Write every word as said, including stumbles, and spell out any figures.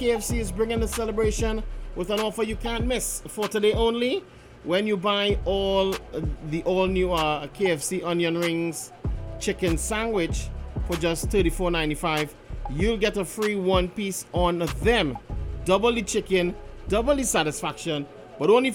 K F C is bringing the celebration with an offer you can't miss for today only. When you buy all uh, the all new uh, K F C onion rings chicken sandwich for just thirty-four ninety-five, you'll get a free one piece on them. Double the chicken, double the satisfaction, but only